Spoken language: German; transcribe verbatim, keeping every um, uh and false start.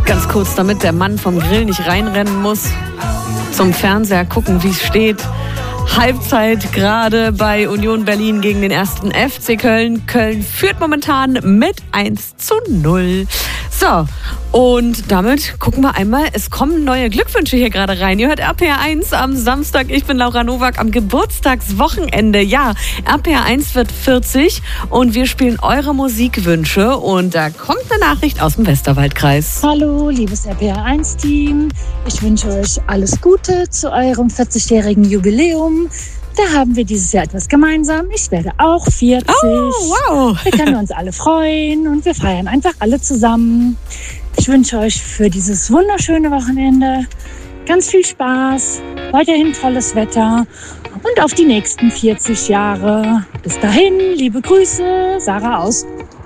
Ganz kurz, damit der Mann vom Grill nicht reinrennen muss, zum Fernseher gucken, wie es steht. Halbzeit gerade bei Union Berlin gegen den ersten F C Köln. Köln führt momentan mit eins zu null. So, und damit gucken wir einmal, es kommen neue Glückwünsche hier gerade rein. Ihr hört R P R eins am Samstag. Ich bin Laura Nowak am Geburtstagswochenende. Ja, R P R eins wird vierzig und wir spielen eure Musikwünsche. Und da kommt eine Nachricht aus dem Westerwaldkreis. Hallo, liebes R P R eins Team. Ich wünsche euch alles Gute zu eurem vierzigjährigen Jubiläum. Da haben wir dieses Jahr etwas gemeinsam. Ich werde auch vierzig. Oh, wow. Wir können uns alle freuen und wir feiern einfach alle zusammen. Ich wünsche euch für dieses wunderschöne Wochenende ganz viel Spaß, weiterhin tolles Wetter und auf die nächsten vierzig Jahre. Bis dahin, liebe Grüße, Sarah aus